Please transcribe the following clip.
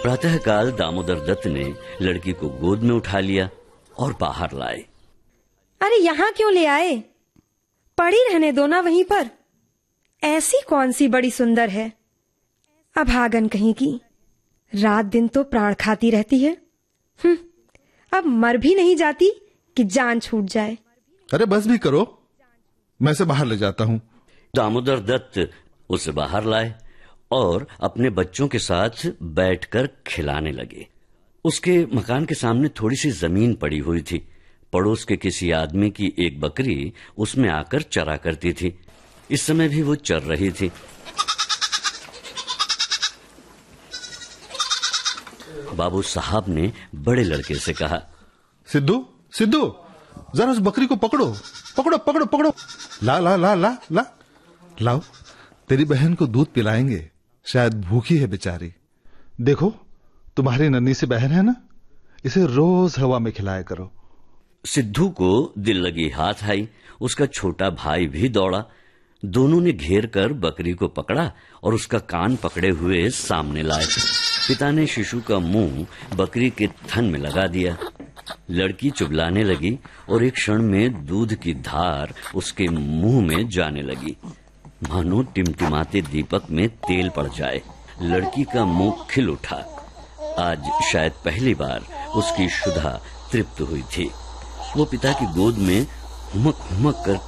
प्रातःकाल दामोदर दत्त ने लड़की को गोद में उठा लिया और बाहर लाए। अरे यहाँ क्यों ले आए? पड़ी रहने दो ना वहीं पर। ऐसी कौन सी बड़ी सुंदर है, अभागन कहीं की, रात दिन तो प्राण खाती रहती है। अब मर भी नहीं जाती कि जान छूट जाए। अरे बस भी करो, मैं इसे बाहर ले जाता हूँ। दामोदर दत्त उसे बाहर लाए और अपने बच्चों के साथ बैठकर खिलाने लगे। उसके मकान के सामने थोड़ी सी जमीन पड़ी हुई थी। पड़ोस के किसी आदमी की एक बकरी उसमें आकर चरा करती थी। इस समय भी वो चर रही थी। बाबू साहब ने बड़े लड़के से कहा, सिद्धू सिद्धू, जरा उस बकरी को पकड़ो पकड़ो पकड़ो पकड़ो। ला ला ला ला ला लाओ, तेरी बहन को दूध पिलाएंगे, शायद भूखी है बेचारी। देखो तुम्हारी नन्ही सी बहन है ना, इसे रोज हवा में खिलाया करो। सिद्धू को दिल लगी हाथ आई। उसका छोटा भाई भी दौड़ा। दोनों ने घेर कर बकरी को पकड़ा और उसका कान पकड़े हुए सामने लाए। पिता ने शिशु का मुंह बकरी के थन में लगा दिया। लड़की चुबलाने लगी और एक क्षण में दूध की धार उसके मुंह में जाने लगी, मानो टिमटिमाते दीपक में तेल पड़ जाए। लड़की का मुंह खिल उठा। आज शायद पहली बार उसकी क्षुधा तृप्त हुई थी। वो पिता की गोद में हुमक हुमक कर